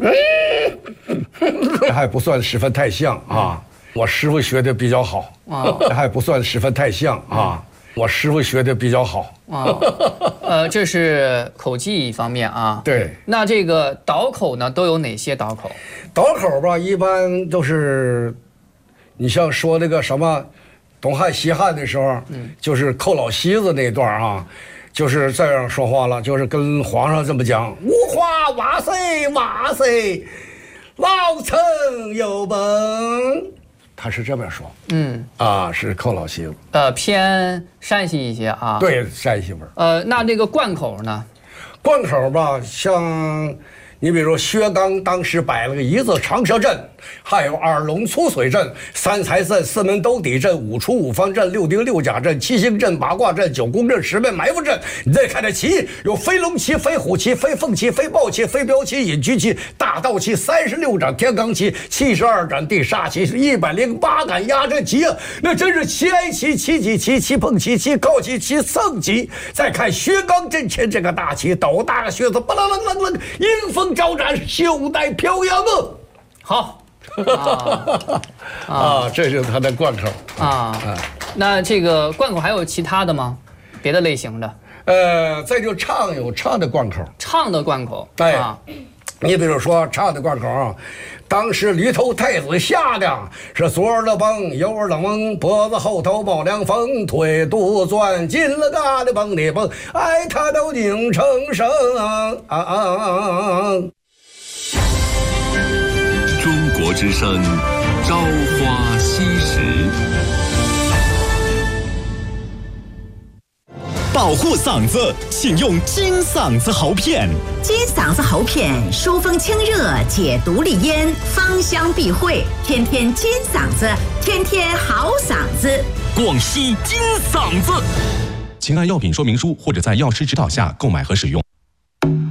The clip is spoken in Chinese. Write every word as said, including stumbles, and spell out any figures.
还不算十分太像啊。我师傅学的比较好啊，还不算十分太像啊。我师傅学的比较好啊。呃，这是口技方面啊。 对。 那这个倒口呢，都有哪些倒口？ 倒口吧，一般都是，你像说那个什么，东汉西汉的时候，嗯，就是寇老西子那段啊。就是这样说话了，就是跟皇上这么讲：“吾华瓦塞瓦塞，老臣有本。”他是这么说。嗯，啊，是寇老西子。 呃，偏山西一些啊。 对，山西味儿。 呃，那这个贯口呢？ 贯口吧，像。你比如薛刚当时摆了个一字长蛇阵，还有二龙出水阵、三财阵、四门兜底阵、五出五方阵、六丁六甲阵、七星阵、八卦阵、九宫阵、十面埋伏阵。你再看这旗，有飞龙旗、飞虎旗、飞凤旗、飞豹旗、飞镖旗、隐居旗、大道旗、三十六掌天罡旗、七十二斩地煞旗、一百零八杆压阵旗啊！那真是七哀旗、七戟旗、七碰旗、七靠旗、七圣旗。再看薛刚阵前这个大旗，斗大个靴子，巴楞楞楞楞，迎风招展，袖带飘扬啊！ 好， 啊, 啊，这就是他的贯口啊。啊那这个贯口还有其他的吗？别的类型的？ 呃，再就唱有唱的贯口， 唱的贯口。 对、啊，你比如说唱的贯口啊，当时驴头太子下的是左耳的崩，右耳的蒙，脖子后头冒凉风，腿肚钻进了嘎的蹦的蹦，哎，他都拧成声啊啊啊！ 中国之声，朝花夕拾。 保护嗓子，请用金嗓子喉片。 金嗓子喉片，疏风清热，解毒利咽，芳香避秽，天天金嗓子，天天好嗓子。 广西金嗓子，请按药品说明书或者在药师指导下购买和使用。